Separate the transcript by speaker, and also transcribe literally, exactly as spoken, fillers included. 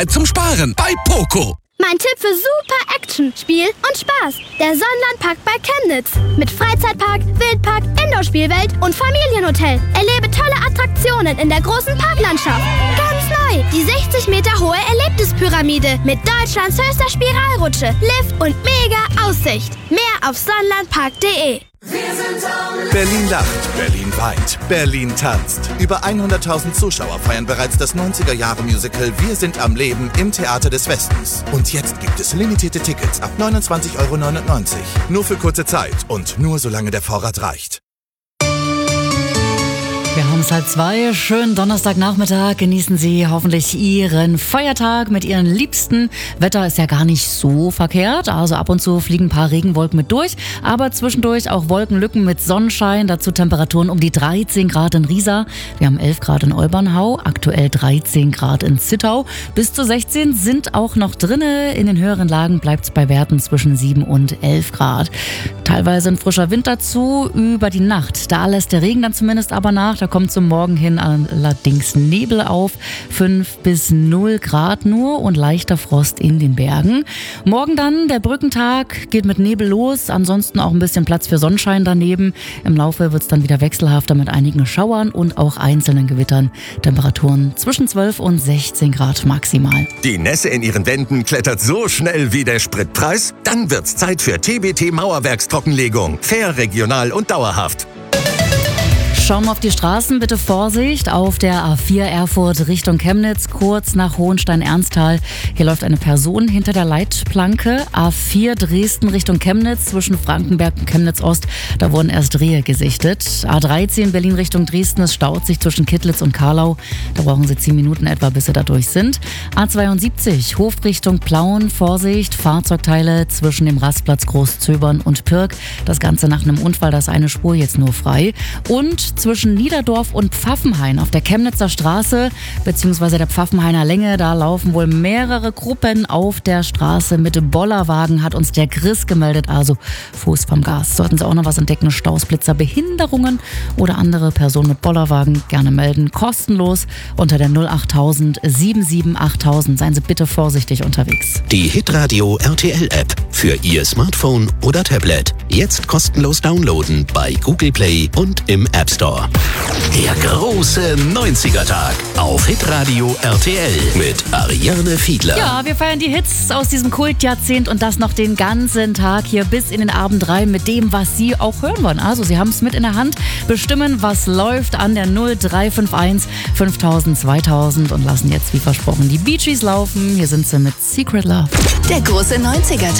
Speaker 1: zum Sparen bei Poco.
Speaker 2: Mein Tipp für super Action, Spiel und Spaß. Der Sonnenlandpark bei Chemnitz. Mit Freizeitpark, Wildpark, Indoor-Spielwelt und Familienhotel. Erlebe tolle Attraktionen in der großen Parklandschaft. Ganz neu, die sechzig Meter hohe Erlebnispyramide mit Deutschlands höchster Spiralrutsche, Lift und mega Aussicht. Mehr auf sonnenlandpark punkt de.
Speaker 3: Berlin lacht, Berlin weint, Berlin tanzt. Über hunderttausend Zuschauer feiern bereits das neunziger-Jahre-Musical Wir sind am Leben im Theater des Westens. Und jetzt gibt es limitierte Tickets ab neunundzwanzig Euro neunundneunzig. Nur für kurze Zeit und nur solange der Vorrat reicht.
Speaker 4: Wir haben es halb zwei. Schönen Donnerstagnachmittag. Genießen Sie hoffentlich Ihren Feiertag mit Ihren Liebsten. Wetter ist ja gar nicht so verkehrt. Also ab und zu fliegen ein paar Regenwolken mit durch. Aber zwischendurch auch Wolkenlücken mit Sonnenschein. Dazu Temperaturen um die dreizehn Grad in Riesa. Wir haben elf Grad in Olbernhau. Aktuell dreizehn Grad in Zittau. Bis zu sechzehn sind auch noch drinne. In den höheren Lagen bleibt es bei Werten zwischen sieben und elf Grad. Teilweise ein frischer Wind dazu über die Nacht. Da lässt der Regen dann zumindest aber nach. Da kommt zum Morgen hin allerdings Nebel auf. fünf bis null Grad nur und leichter Frost in den Bergen. Morgen dann der Brückentag, geht mit Nebel los. Ansonsten auch ein bisschen Platz für Sonnenschein daneben. Im Laufe wird es dann wieder wechselhafter mit einigen Schauern und auch einzelnen Gewittern. Temperaturen zwischen zwölf und sechzehn Grad maximal.
Speaker 5: Die Nässe in ihren Wänden klettert so schnell wie der Spritpreis? Dann wird's Zeit für T B T Mauerwerkstrockenlegung. Fair, regional und dauerhaft.
Speaker 4: Schauen wir auf die Straßen, bitte Vorsicht auf der A vier Erfurt Richtung Chemnitz, kurz nach Hohenstein-Ernsthal. Hier läuft eine Person hinter der Leitplanke. A vier Dresden Richtung Chemnitz, zwischen Frankenberg und Chemnitz-Ost, da wurden erst Rehe gesichtet. A dreizehn Berlin Richtung Dresden, es staut sich zwischen Kittlitz und Karlau. Da brauchen Sie zehn Minuten etwa, bis Sie da durch sind. A zweiundsiebzig Hof Richtung Plauen, Vorsicht, Fahrzeugteile zwischen dem Rastplatz Großzöbern und Pirk. Das Ganze nach einem Unfall, da ist eine Spur jetzt nur frei. Und zwischen Niederdorf und Pfaffenhain auf der Chemnitzer Straße bzw. der Pfaffenhainer Länge, da laufen wohl mehrere Gruppen auf der Straße mit Bollerwagen, hat uns der Chris gemeldet, also Fuß vom Gas. Sollten Sie auch noch was entdecken, Staus, Blitzer, Behinderungen oder andere Personen mit Bollerwagen, gerne melden, kostenlos unter der null achttausend siebenundsiebzig achttausend. Seien Sie bitte vorsichtig unterwegs.
Speaker 6: Die Hitradio R T L App für Ihr Smartphone oder Tablet. Jetzt kostenlos downloaden bei Google Play und im App Store. Der große neunziger-Tag auf Hitradio R T L mit Ariane Fiedler.
Speaker 4: Ja, wir feiern die Hits aus diesem Kultjahrzehnt und das noch den ganzen Tag hier bis in den Abend rein mit dem, was Sie auch hören wollen. Also Sie haben es mit in der Hand, bestimmen, was läuft an der null drei fünf eins fünftausend zweitausend und lassen jetzt wie versprochen die Bee Gees laufen. Hier sind sie mit Secret Love.
Speaker 7: Der große neunziger-Tag.